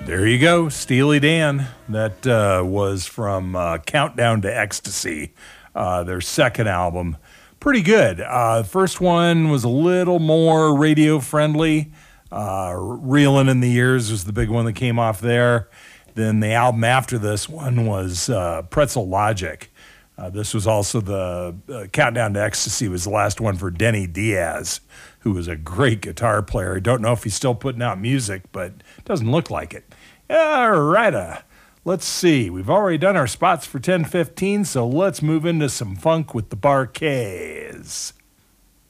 There you go, Steely Dan. That was from Countdown to Ecstasy, their second album. Pretty good. First one was a little more radio friendly. Reelin' in the Years was the big one that came off there. Then the album after this one was Pretzel Logic. This was also the Countdown to Ecstasy was the last one for Denny Diaz, who was a great guitar player. I don't know if he's still putting out music, but it doesn't look like it. All right, let's see. We've already done our spots for 10:15, so let's move into some funk with the Bar-Kays.